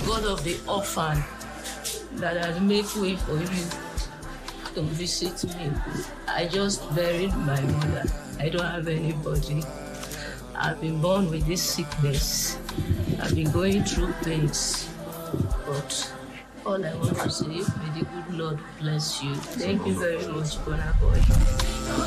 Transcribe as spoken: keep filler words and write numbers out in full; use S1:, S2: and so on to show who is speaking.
S1: God of the orphan that has made way for you to visit me. I just buried my mother. I don't have anybody. I've been born with this sickness. I've been going through things. But all I want to say, may the good Lord bless you. Thank you very much, Burna Boy.